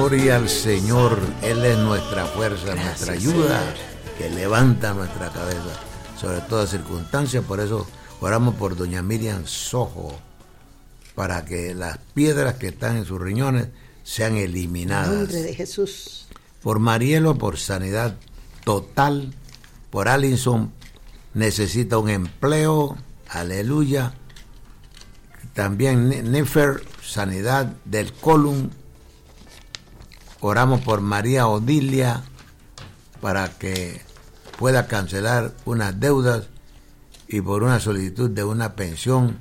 Gloria al Señor, Él es nuestra fuerza, nuestra ayuda, que levanta nuestra cabeza sobre toda circunstancia. Por eso oramos por doña Miriam Sojo, para que las piedras que están en sus riñones sean eliminadas. En nombre de Jesús. Por Marielo, por sanidad total. Por Alison, necesita un empleo, aleluya. También Nefer, sanidad del colon. Oramos por María Odilia para que pueda cancelar unas deudas y por una solicitud de una pensión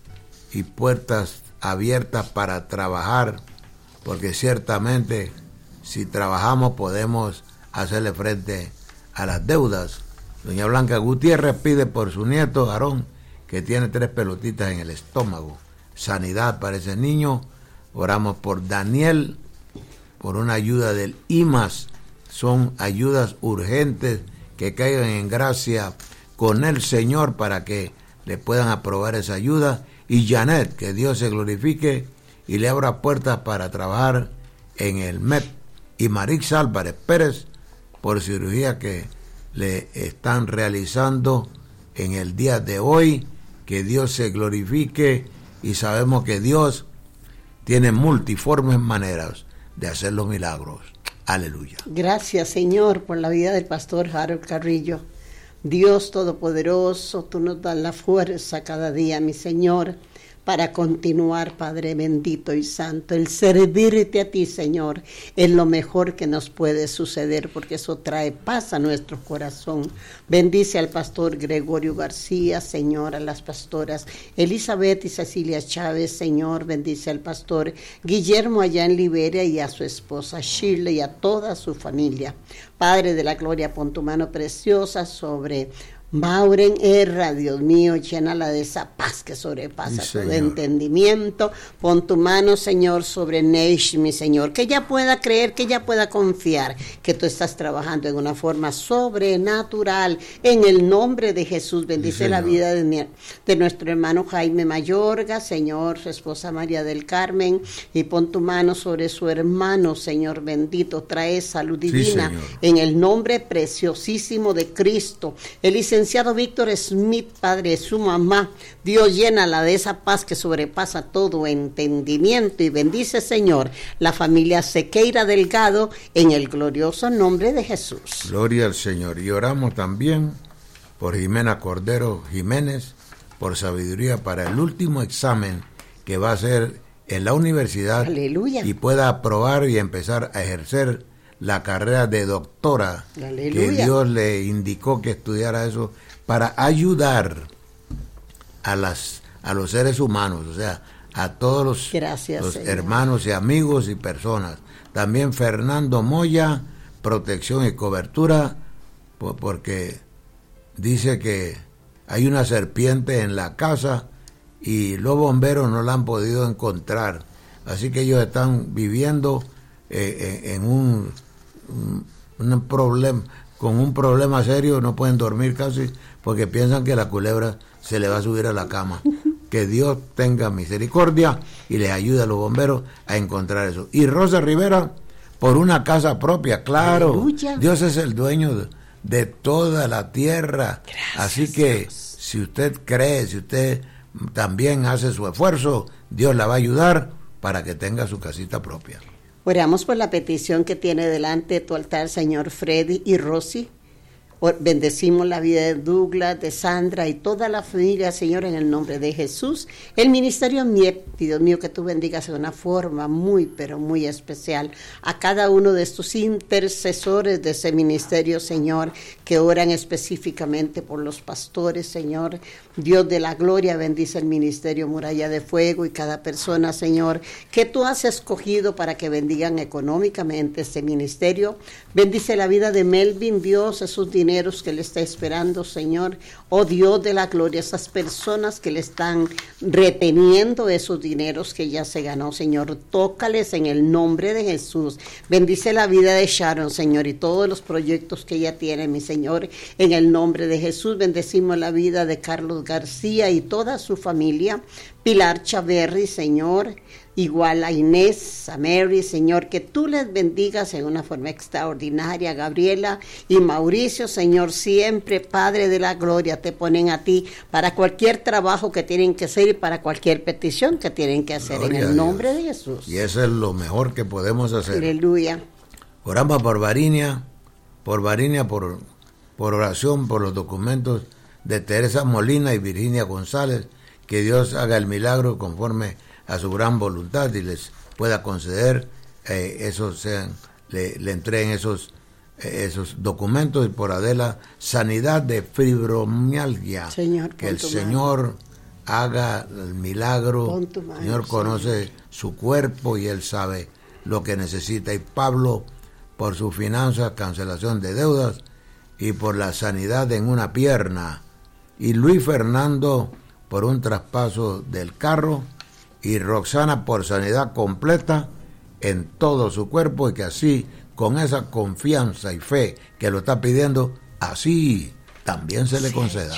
y puertas abiertas para trabajar, porque ciertamente si trabajamos podemos hacerle frente a las deudas. Doña Blanca Gutiérrez pide por su nieto Aarón, que tiene 3 pelotitas en el estómago, sanidad para ese niño. Oramos por Daniel, por una ayuda del IMAS. Son ayudas urgentes que caigan en gracia con el Señor para que le puedan aprobar esa ayuda. Y Janet, que Dios se glorifique y le abra puertas para trabajar en el MEP. Y Marix Álvarez Pérez, por cirugía que le están realizando en el día de hoy. Que Dios se glorifique, y sabemos que Dios tiene multiformes maneras de hacer los milagros. Aleluya. Gracias, Señor, por la vida del pastor Harold Carrillo. Dios Todopoderoso, tú nos das la fuerza cada día, mi Señor, para continuar, Padre bendito y santo. El servirte a ti, Señor, es lo mejor que nos puede suceder, porque eso trae paz a nuestro corazón. Bendice al pastor Gregorio García, Señor, a las pastoras Elizabeth y Cecilia Chávez, Señor. Bendice al pastor Guillermo allá en Liberia y a su esposa Shirley y a toda su familia. Padre de la gloria, pon tu mano preciosa sobre Mauren Herra, Dios mío, llénala de esa paz que sobrepasa todo entendimiento. Pon tu mano, Señor, sobre Neish, mi Señor, que ella pueda creer, que ella pueda confiar que tú estás trabajando en una forma sobrenatural. En el nombre de Jesús, bendice la vida de nuestro hermano Jaime Mayorga, Señor, su esposa María del Carmen, y pon tu mano sobre su hermano, Señor bendito. Trae salud divina en el nombre preciosísimo de Cristo. El licenciado Víctor Smith, Padre, su mamá, Dios, llénala de esa paz que sobrepasa todo entendimiento, y bendice, Señor, la familia Sequeira Delgado en el glorioso nombre de Jesús. Gloria al Señor. Y oramos también por Jimena Cordero Jiménez, por sabiduría para el último examen que va a hacer en la universidad. Aleluya. Y pueda aprobar y empezar a ejercer la carrera de doctora. Aleluya. Que Dios le indicó que estudiara eso para ayudar a los seres humanos, o sea, a todos los hermanos y amigos y personas. También Fernando Moya, protección y cobertura, porque dice que hay una serpiente en la casa y los bomberos no la han podido encontrar, así que ellos están viviendo en un problema, con un problema serio. No pueden dormir casi porque piensan que la culebra se le va a subir a la cama. Que Dios tenga misericordia y les ayude a los bomberos a encontrar eso. Y Rosa Rivera, por una casa propia, claro. Aleluya. Dios es el dueño de toda la tierra. Gracias, así que Dios, si usted cree, si usted también hace su esfuerzo, Dios la va a ayudar para que tenga su casita propia. Oramos por la petición que tiene delante de tu altar, Señor, Freddy y Rosy. Bendecimos la vida de Douglas, de Sandra y toda la familia, Señor, en el nombre de Jesús. El ministerio MIEP, Dios mío, que tú bendigas de una forma muy, pero muy especial a cada uno de estos intercesores de ese ministerio, Señor, que oran específicamente por los pastores, Señor. Dios de la gloria, bendice el ministerio Muralla de Fuego y cada persona, Señor, que tú has escogido para que bendigan económicamente este ministerio. Bendice la vida de Melvin, Dios, esos dineros que le está esperando, Señor. Oh Dios de la gloria, esas personas que le están reteniendo esos dineros que ya se ganó, Señor, tócales en el nombre de Jesús. Bendice la vida de Sharon, Señor, y todos los proyectos que ella tiene, mi Señor, en el nombre de Jesús. Bendecimos la vida de Carlos García y toda su familia. Pilar Chaverri, Señor, igual a Inés, a Mary, Señor, que tú les bendigas en una forma extraordinaria, Gabriela y Mauricio, Señor, siempre, Padre de la gloria, te ponen a ti para cualquier trabajo que tienen que hacer y para cualquier petición que tienen que hacer, Gloria en el nombre de Jesús. Y eso es lo mejor que podemos hacer. Aleluya. Oramos por Varinia, por oración, por los documentos de Teresa Molina y Virginia González, que Dios haga el milagro conforme a su gran voluntad y les pueda conceder le entreguen esos documentos. Y por Adela, sanidad de fibromialgia, Señor, que el Señor haga el milagro. El Señor conoce su cuerpo y Él sabe lo que necesita. Y Pablo, por sus finanzas, cancelación de deudas, y por la sanidad en una pierna. Y Luis Fernando, por un traspaso del carro, y Roxana por sanidad completa en todo su cuerpo, y que así, con esa confianza y fe que lo está pidiendo, así también se le conceda.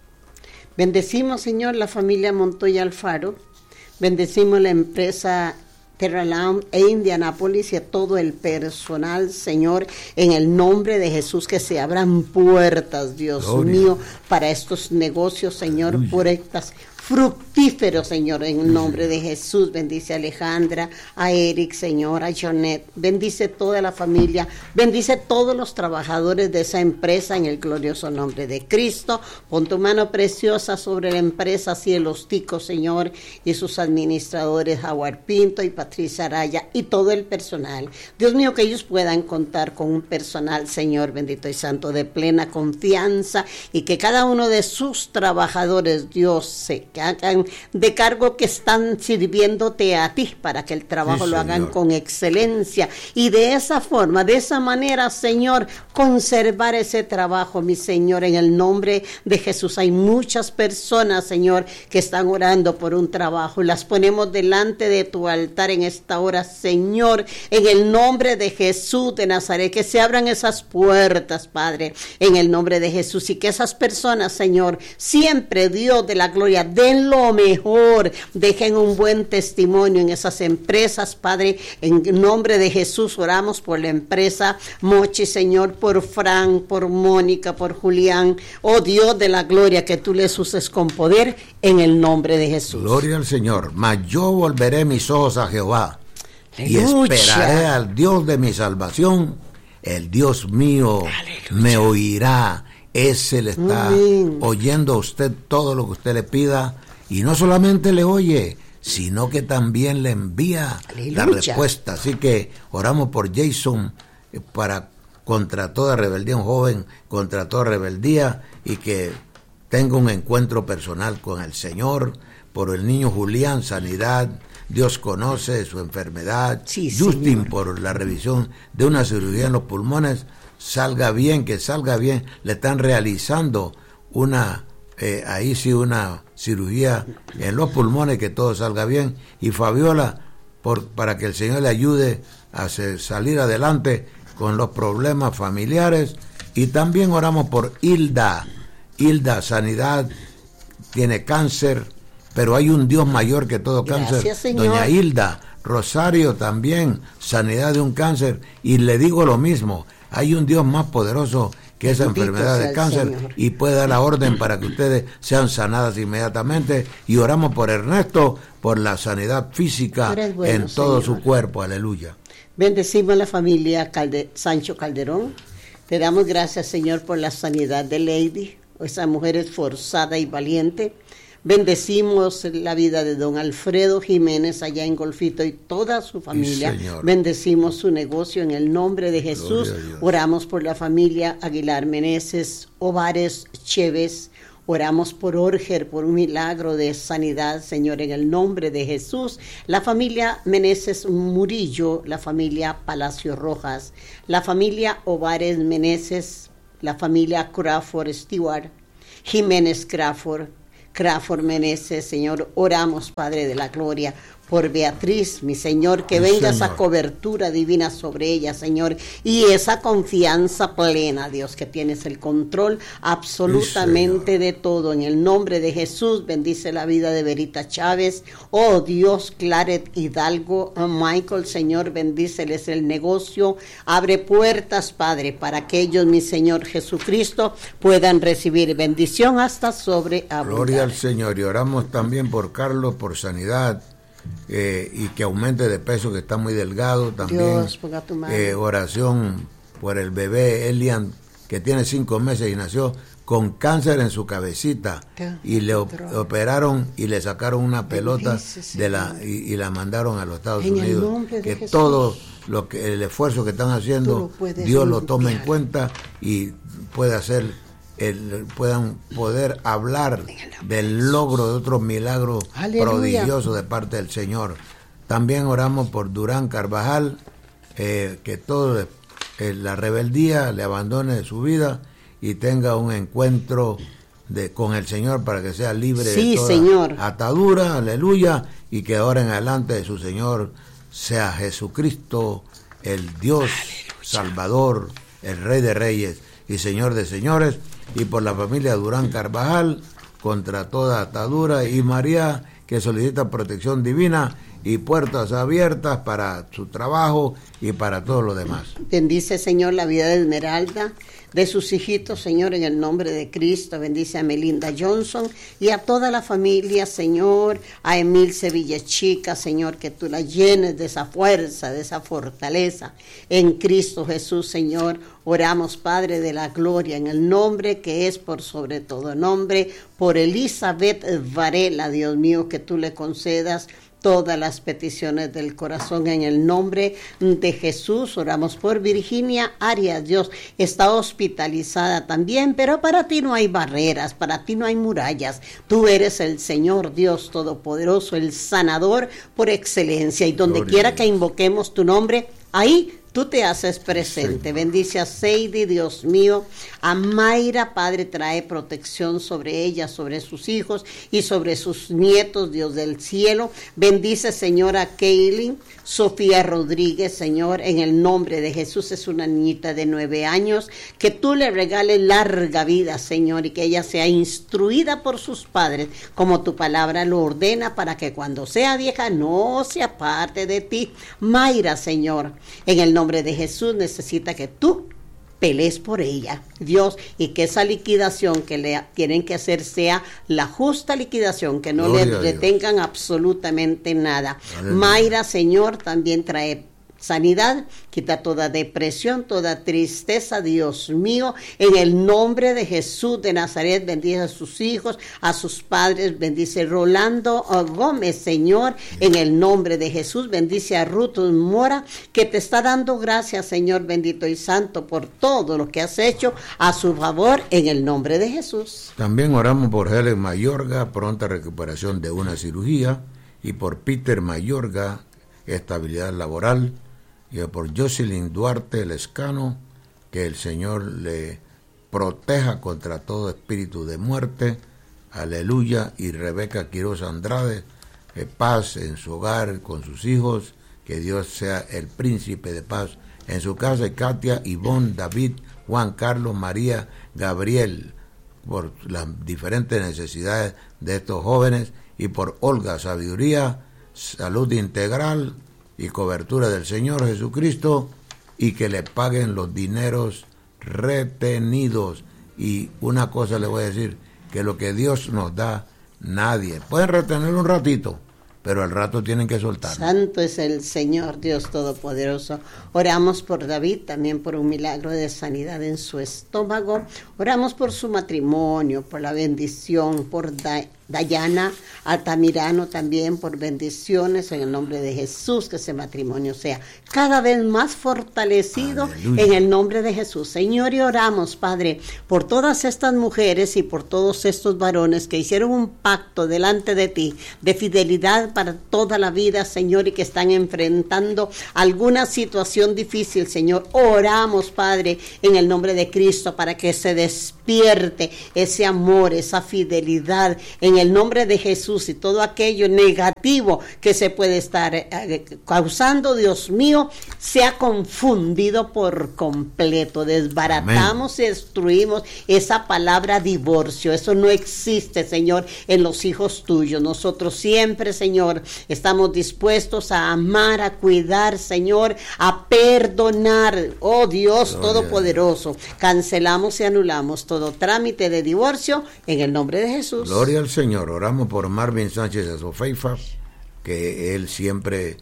Bendecimos, Señor, la familia Montoya Alfaro, bendecimos la empresa Terraland e Indianápolis y a todo el personal, Señor, en el nombre de Jesús, que se abran puertas, Dios mío, para estos negocios, Señor, puertas fructíferos, Señor, en el nombre de Jesús. Bendice a Alejandra, a Eric, Señor, a Jonet, bendice toda la familia, bendice todos los trabajadores de esa empresa en el glorioso nombre de Cristo. Pon tu mano preciosa sobre la empresa Cielos Ticos, Señor, y sus administradores, Howard Pinto y Patricia Araya, y todo el personal. Dios mío, que ellos puedan contar con un personal, Señor, bendito y santo, de plena confianza, y que cada uno de sus trabajadores, Dios, se hagan de cargo que están sirviéndote a ti para que el trabajo lo hagan con excelencia, y de esa forma, de esa manera, Señor, conservar ese trabajo, mi Señor, en el nombre de Jesús. Hay muchas personas, Señor, que están orando por un trabajo, las ponemos delante de tu altar en esta hora, Señor, en el nombre de Jesús de Nazaret, que se abran esas puertas, Padre, en el nombre de Jesús, y que esas personas, Señor, siempre, Dios de la gloria, den lo mejor, dejen un buen testimonio en esas empresas, Padre, en nombre de Jesús. Oramos por la empresa Mochi, Señor, por Frank, por Mónica, por Julián, oh Dios de la gloria, que tú les uses con poder en el nombre de Jesús. Gloria al Señor. Mas yo volveré mis ojos a Jehová, aleluya, y esperaré al Dios de mi salvación. El Dios mío, aleluya, me oirá. Ese le está oyendo a usted todo lo que usted le pida, y no solamente le oye, sino que también le envía la respuesta. Así que oramos por Jason, contra toda rebeldía, un joven contra toda rebeldía, y que tenga un encuentro personal con el Señor. Por el niño Julián, sanidad, Dios conoce su enfermedad. Justin, Señor, por la revisión de una cirugía en los pulmones, salga bien, que salga bien. Le están realizando una cirugía en los pulmones, que todo salga bien. Y Fabiola, para que el Señor le ayude a salir adelante con los problemas familiares. Y también oramos por Hilda, sanidad, tiene cáncer, pero hay un Dios mayor que todo cáncer. Gracias, Señor. Doña Hilda, Rosario también, sanidad de un cáncer. Y le digo lo mismo, hay un Dios más poderoso que esa enfermedad de cáncer, Señor, y puede dar la orden para que ustedes sean sanadas inmediatamente. Y oramos por Ernesto, por la sanidad física en todo, Señor, su cuerpo. Aleluya. Bendecimos a la familia Sancho Calderón. Te damos gracias, Señor, por la sanidad de Lady, esa mujer esforzada y valiente. Bendecimos la vida de don Alfredo Jiménez allá en Golfito y toda su familia. Sí, bendecimos su negocio en el nombre de Jesús. Oramos por la familia Aguilar Meneses, Ovares Chévez. Oramos por Orger, por un milagro de sanidad, Señor, en el nombre de Jesús. La familia Meneses Murillo, la familia Palacio Rojas, la familia Ovares Meneses, la familia Crawford Stewart, Jiménez Crawford Meneses, Señor, oramos, Padre de la gloria, por Beatriz, mi Señor, que venga esa cobertura divina sobre ella, Señor, y esa confianza plena, Dios, que tienes el control absolutamente de todo. En el nombre de Jesús, bendice la vida de Verita Chávez, oh Dios, Claret Hidalgo, Michael, Señor, bendíceles el negocio, abre puertas, Padre, para que ellos, mi Señor Jesucristo, puedan recibir bendición hasta sobreabundar. Gloria al Señor, y oramos también por Carlos, por sanidad, y que aumente de peso, que está muy delgado también. Dios, ponga tu mano. Oración por el bebé Elian, que tiene 5 meses y nació con cáncer en su cabecita, y le operaron y le sacaron una pelota y la mandaron a los Estados Unidos. Que todo el esfuerzo que están haciendo, Dios lo tome en cuenta y puedan poder hablar del logro de otro milagro prodigioso de parte del Señor. También oramos por Durán Carvajal, que todo la rebeldía le abandone de su vida y tenga un encuentro con el Señor para que sea libre de toda atadura, aleluya, y que ahora en adelante de su Señor sea Jesucristo, el Dios Salvador, el Rey de Reyes y Señor de Señores. Y por la familia Durán Carvajal, contra toda atadura, y María, que solicita protección divina y puertas abiertas para su trabajo y para todo lo demás. Bendice, Señor, la vida de Esmeralda, de sus hijitos, Señor, en el nombre de Cristo. Bendice a Melinda Johnson y a toda la familia, Señor, a Emil Sevilla Chica, Señor, que tú la llenes de esa fuerza, de esa fortaleza en Cristo Jesús, Señor. Oramos, Padre de la gloria, en el nombre que es por sobre todo nombre, por Elizabeth Varela, Dios mío, que tú le concedas todas las peticiones del corazón en el nombre de Jesús. Oramos por Virginia Arias. Dios, está hospitalizada también, pero para ti no hay barreras, para ti no hay murallas. Tú eres el Señor Dios Todopoderoso, el sanador por excelencia, y donde quiera que invoquemos tu nombre, ahí tú te haces presente. Sí. Bendice a Seidi, Dios mío, a Mayra, Padre, trae protección sobre ella, sobre sus hijos y sobre sus nietos, Dios del cielo. Bendice, Señor, a Kaylin, Sofía Rodríguez, Señor, en el nombre de Jesús. Es una niñita de 9 años, que tú le regales larga vida, Señor, y que ella sea instruida por sus padres, como tu palabra lo ordena, para que cuando sea vieja no se aparte de ti. Mayra, Señor, en el nombre de Jesús, necesita que tú pelees por ella, Dios, y que esa liquidación que le tienen que hacer sea la justa liquidación, que no Gloria le retengan absolutamente nada. Aleluya. Mayra, Señor, también trae sanidad, quita toda depresión, toda tristeza, Dios mío, en el nombre de Jesús de Nazaret. Bendice a sus hijos, a sus padres, bendice Rolando Gómez, Señor, en el nombre de Jesús. Bendice a Ruth Mora, que te está dando gracias, Señor bendito y santo, por todo lo que has hecho a su favor, en el nombre de Jesús. También oramos por Helen Mayorga, pronta recuperación de una cirugía, y por Peter Mayorga, estabilidad laboral, y por Jocelyn Duarte Lescano, que el Señor le proteja contra todo espíritu de muerte, aleluya. Y Rebeca Quiroz Andrade, paz en su hogar, con sus hijos, que Dios sea el príncipe de paz en su casa. Y Katia, Ivonne, David, Juan Carlos, María, Gabriel, por las diferentes necesidades de estos jóvenes, y por Olga, sabiduría, salud integral y cobertura del Señor Jesucristo, y que le paguen los dineros retenidos. Y una cosa le voy a decir, que lo que Dios nos da, nadie pueden retenerlo un ratito, pero al rato tienen que soltar. Santo es el Señor Dios Todopoderoso. Oramos por David, también por un milagro de sanidad en su estómago. Oramos por su matrimonio, por la bendición, por Dayana Altamirano, también por bendiciones en el nombre de Jesús, que ese matrimonio sea cada vez más fortalecido. Aleluya. En el nombre de Jesús, Señor. Y oramos, Padre, por todas estas mujeres y por todos estos varones que hicieron un pacto delante de ti de fidelidad para toda la vida, Señor, y que están enfrentando alguna situación difícil, Señor. Oramos, Padre, en el nombre de Cristo, para que se despierte ese amor, esa fidelidad en en el nombre de Jesús, y todo aquello negativo que se puede estar causando, Dios mío, sea confundido por completo. Desbaratamos y destruimos esa palabra divorcio. Eso no existe, Señor, en los hijos tuyos. Nosotros siempre, Señor, estamos dispuestos a amar, a cuidar, Señor, a perdonar. Oh Dios Todopoderoso, cancelamos y anulamos todo trámite de divorcio en el nombre de Jesús. Gloria al Señor. Oramos por Marvin Sánchez de Sofeifa, que él siempre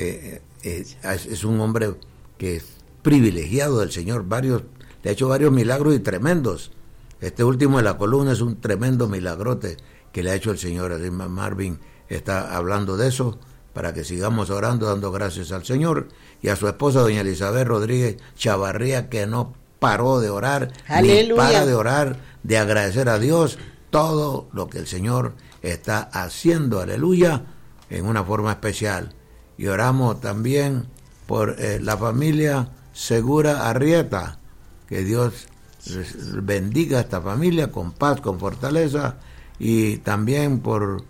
es un hombre que es privilegiado del Señor. Le ha hecho varios milagros y tremendos. Este último de la columna es un tremendo milagrote que le ha hecho el Señor. Así Marvin está hablando de eso, para que sigamos orando, dando gracias al Señor, y a su esposa doña Elizabeth Rodríguez Chavarría, que no paró de orar. Aleluya. Ni para de orar, de agradecer a Dios todo lo que el Señor está haciendo, aleluya, en una forma especial. Y oramos también por la familia Segura Arrieta, que Dios bendiga a esta familia con paz, con fortaleza, y también por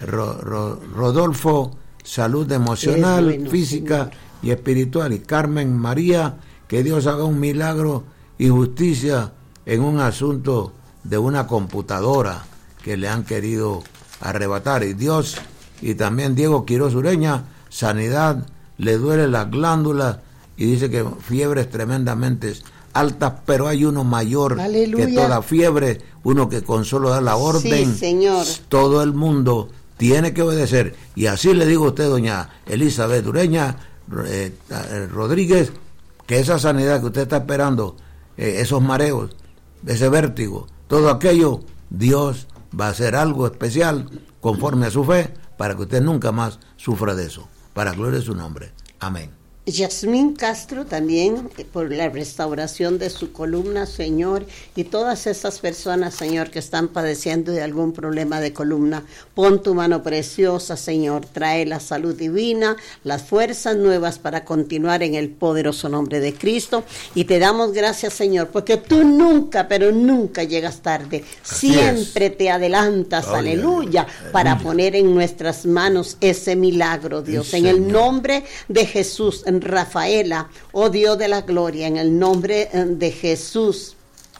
Rodolfo, salud emocional, física y espiritual, y Carmen María, que Dios haga un milagro y justicia en un asunto de una computadora que le han querido arrebatar, y también Diego Quiroz Ureña, sanidad, le duele las glándulas y dice que fiebres tremendamente altas, pero hay uno mayor, aleluya, que toda fiebre, uno que con solo da la orden, sí, Señor, todo el mundo tiene que obedecer. Y así le digo a usted, doña Elizabeth Ureña Rodríguez, que esa sanidad que usted está esperando, esos mareos, ese vértigo, todo aquello, Dios va a hacer algo especial conforme a su fe, para que usted nunca más sufra de eso, para gloria de su nombre. Amén. Yasmín Castro también, por la restauración de su columna, Señor, y todas esas personas, Señor, que están padeciendo de algún problema de columna, pon tu mano preciosa, Señor, trae la salud divina, las fuerzas nuevas para continuar en el poderoso nombre de Cristo, y te damos gracias, Señor, porque tú nunca, pero nunca llegas tarde, así siempre te adelantas, aleluya, para poner en nuestras manos ese milagro, Dios, en el nombre de Jesús. Rafaela, oh Dios de la gloria, en el nombre de Jesús,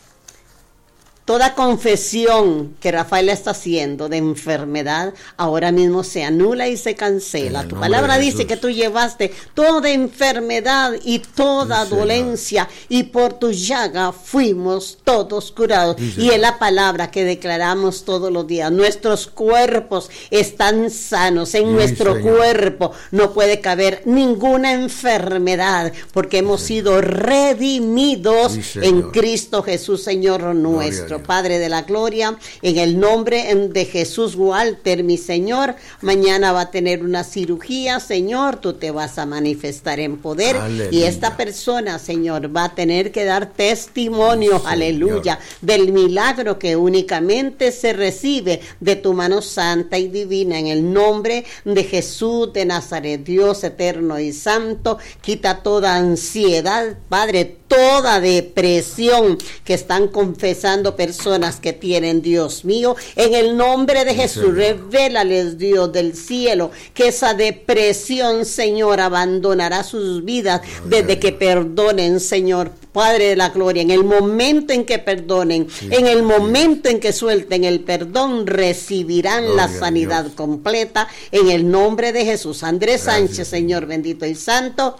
toda confesión que Rafaela está haciendo de enfermedad, ahora mismo se anula y se cancela. Tu palabra dice que tú llevaste toda enfermedad y toda dolencia, y por tu llaga fuimos todos curados. Y es la palabra que declaramos todos los días. Nuestros cuerpos están sanos. En nuestro cuerpo no puede caber ninguna enfermedad, porque hemos sido redimidos en Cristo Jesús, Señor nuestro. Padre de la gloria, en el nombre de Jesús. Walter, mi Señor, mañana va a tener una cirugía, Señor, tú te vas a manifestar en poder. Aleluya. Y esta persona, Señor, va a tener que dar testimonio, aleluya, del milagro que únicamente se recibe de tu mano santa y divina, en el nombre de Jesús de Nazaret. Dios eterno y santo, quita toda ansiedad, Padre, toda depresión que están confesando personas que tienen, Dios mío, en el nombre de Jesús, revélales, Dios del cielo, que esa depresión, Señor, abandonará sus vidas desde que perdonen, Señor, Padre de la gloria, en el momento en que perdonen, en el momento en que suelten el perdón, recibirán la sanidad completa, en el nombre de Jesús. Andrés Sánchez, Señor bendito y santo,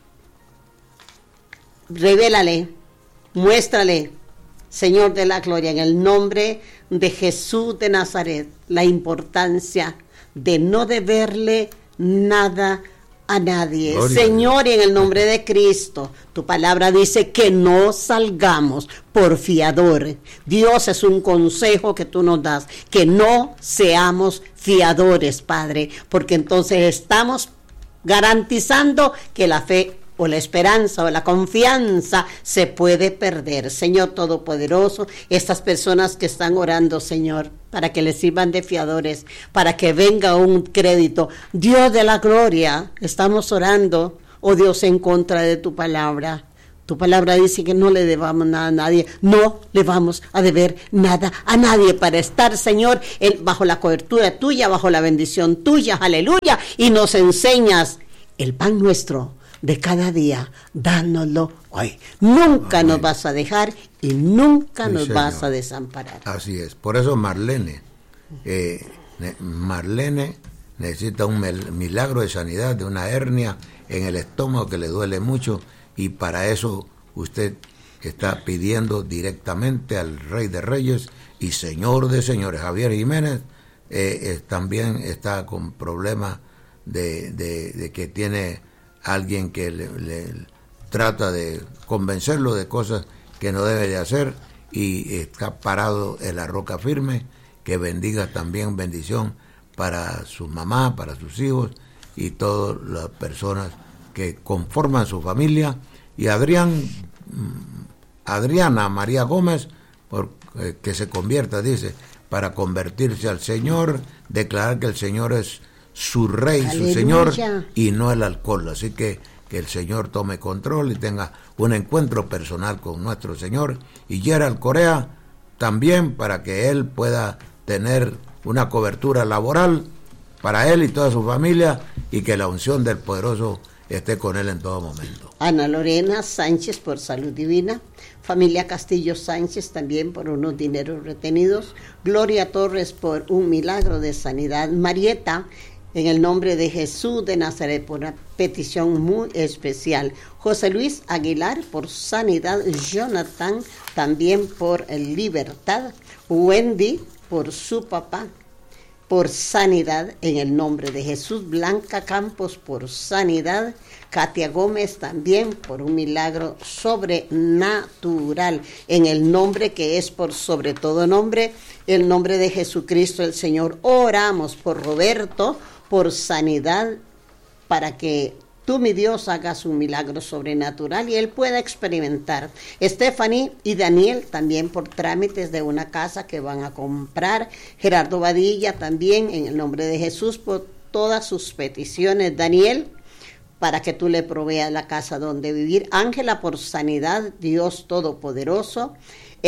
revélale, muéstrale, Señor de la gloria, en el nombre de Jesús de Nazaret, la importancia de no deberle nada a nadie. Gloria. Señor, y en el nombre de Cristo, tu palabra dice que no salgamos por fiador. Dios, es un consejo que tú nos das, que no seamos fiadores, Padre, porque entonces estamos garantizando que la fe o la esperanza o la confianza se puede perder. Señor Todopoderoso, estas personas que están orando, Señor, para que les sirvan de fiadores, para que venga un crédito, Dios de la gloria, estamos orando, oh Dios, en contra de tu palabra. Tu palabra dice que no le debamos nada a nadie. No le vamos a deber nada a nadie para estar, Señor, bajo la cobertura tuya, bajo la bendición tuya. Aleluya. Y nos enseñas el pan nuestro de cada día. Dánoslo hoy. Nunca nos vas a dejar y nunca nos vas a desamparar. Así es. Por eso Marlene necesita un milagro de sanidad de una hernia en el estómago que le duele mucho. Y para eso usted está pidiendo directamente al Rey de Reyes y Señor de Señores, Javier Jiménez, también está con problemas de que tiene alguien que le trata de convencerlo de cosas que no debe de hacer, y está parado en la roca firme. Que bendiga también, bendición para su mamá, para sus hijos y todas las personas que conforman su familia. Y Adriana María Gómez, que se convierta, dice, para convertirse al Señor, declarar que el Señor es su Rey, aleluya, su Señor, y no el alcohol. Así que el Señor tome control y tenga un encuentro personal con nuestro Señor. Y Gerald Correa también, para que él pueda tener una cobertura laboral para él y toda su familia, y que la unción del poderoso esté con él en todo momento. Ana Lorena Sánchez por salud divina, familia Castillo Sánchez también por unos dineros retenidos, Gloria Torres por un milagro de sanidad, Marieta en el nombre de Jesús de Nazaret por una petición muy especial, José Luis Aguilar por sanidad, Jonathan también por libertad, Wendy por su papá por sanidad en el nombre de Jesús, Blanca Campos por sanidad, Katia Gómez también por un milagro sobrenatural en el nombre que es por sobre todo nombre, el nombre de Jesucristo el Señor. Oramos por Roberto por sanidad, para que tú, mi Dios, hagas un milagro sobrenatural y él pueda experimentar. Stephanie y Daniel también por trámites de una casa que van a comprar. Gerardo Badilla también en el nombre de Jesús por todas sus peticiones. Daniel, para que tú le proveas la casa donde vivir. Ángela por sanidad, Dios Todopoderoso.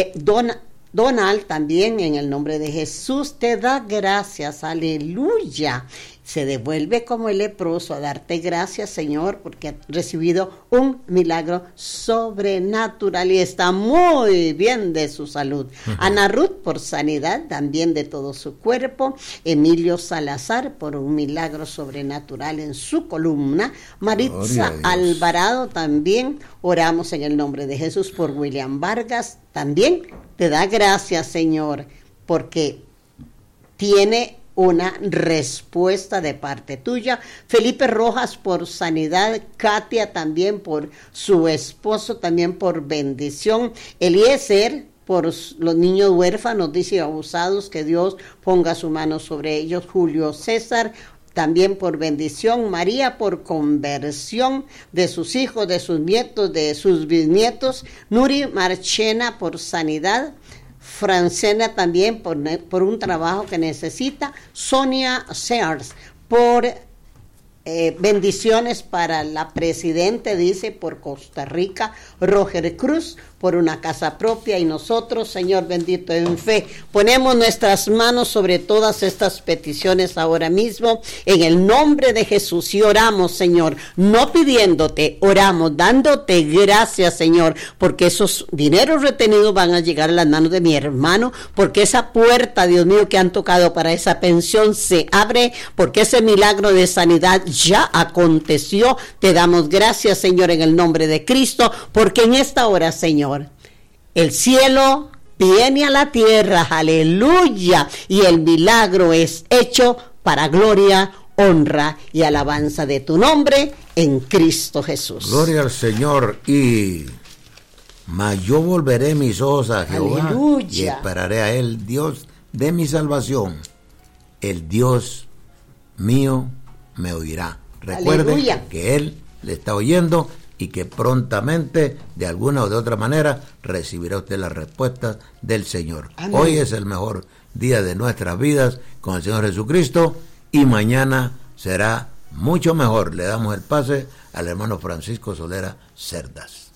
Donald también en el nombre de Jesús te da gracias, aleluya. Se devuelve como el leproso a darte gracias, Señor, porque ha recibido un milagro sobrenatural y está muy bien de su salud. Ana Ruth por sanidad también de todo su cuerpo. Emilio Salazar por un milagro sobrenatural en su columna. Maritza Alvarado también, oramos en el nombre de Jesús por William Vargas. También te da gracias, Señor, porque tiene una respuesta de parte tuya. Felipe Rojas por sanidad, Katia también por su esposo, también por bendición. Eliezer por los niños huérfanos, dice, abusados, que Dios ponga su mano sobre ellos. Julio César también por bendición. María por conversión de sus hijos, de sus nietos, de sus bisnietos. Nuri Marchena por sanidad. Francena también por un trabajo que necesita. Sonia Sears por bendiciones para la presidente, dice, por Costa Rica. Roger Cruz por una casa propia. Y nosotros, Señor bendito, en fe ponemos nuestras manos sobre todas estas peticiones ahora mismo en el nombre de Jesús, y oramos, Señor, no pidiéndote, oramos dándote gracias, Señor, porque esos dineros retenidos van a llegar a las manos de mi hermano, porque esa puerta, Dios mío, que han tocado para esa pensión se abre, porque ese milagro de sanidad ya aconteció. Te damos gracias, Señor, en el nombre de Cristo, porque en esta hora, Señor, el cielo viene a la tierra, aleluya, y el milagro es hecho para gloria, honra y alabanza de tu nombre en Cristo Jesús. Gloria al Señor. Mas yo volveré mis ojos a Jehová, aleluya, y esperaré a él, Dios de mi salvación. El Dios mío me oirá. Recuerde, aleluya, que él le está oyendo y que prontamente, de alguna o de otra manera, recibirá usted la respuesta del Señor. Amén. Hoy es el mejor día de nuestras vidas con el Señor Jesucristo, y mañana será mucho mejor. Le damos el pase al hermano Francisco Solera Cerdas.